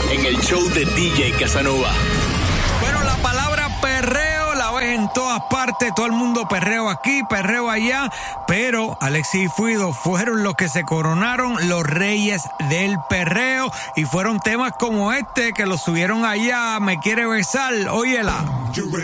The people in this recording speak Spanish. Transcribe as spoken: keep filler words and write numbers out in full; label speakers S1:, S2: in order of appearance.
S1: en el show de D J Casanova.
S2: Bueno, la palabra perreo la ves en todas partes, todo el mundo perreo aquí, perreo allá, pero Alexis y Fuido fueron los que se coronaron los reyes del perreo y fueron temas como este que los subieron allá, Me Quiere Besar, óyela.